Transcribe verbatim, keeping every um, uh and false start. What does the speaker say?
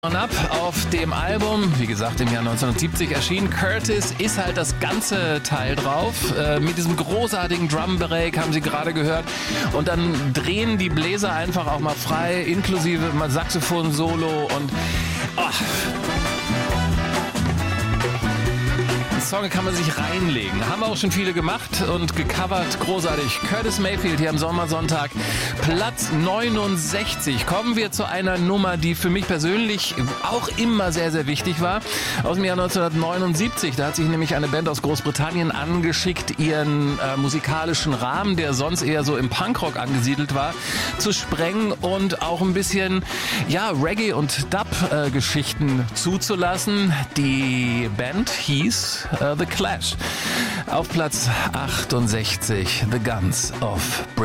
On Up auf dem Album, wie gesagt im Jahr neunzehnhundertsiebzig erschienen. Curtis ist halt das ganze Teil drauf. Äh, mit diesem großartigen Drum Break haben Sie gerade gehört. Und dann drehen die Bläser einfach auch mal frei, inklusive mal Saxophon-Solo und oh. Song kann man sich reinlegen. Haben auch schon viele gemacht und gecovert. Großartig. Curtis Mayfield hier am Sommersonntag. Platz neunundsechzig. Kommen wir zu einer Nummer, die für mich persönlich auch immer sehr, sehr wichtig war. Aus dem Jahr neunzehnhundertneunundsiebzig. Da hat sich nämlich eine Band aus Großbritannien angeschickt, ihren äh, musikalischen Rahmen, der sonst eher so im Punkrock angesiedelt war, zu sprengen und auch ein bisschen ja, Reggae- und Dub-Geschichten äh, zuzulassen. Die Band hieß Uh, The Clash. Auf Platz achtundsechzig, The Guns of